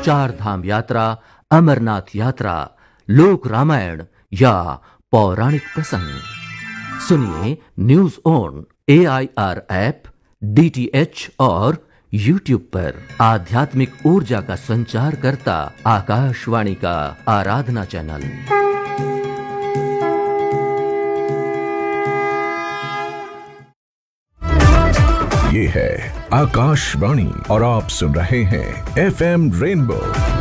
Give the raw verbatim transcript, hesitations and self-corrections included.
चार धाम यात्रा, अमरनाथ यात्रा, लोक रामायण या पौराणिक प्रसंग सुनिए news on A I R app, D T H और यूट्यूब पर। आध्यात्मिक ऊर्जा का संचार करता आकाशवाणी का आराधना चैनल। ये है आकाशवाणी और आप सुन रहे हैं एफ एम रेनबो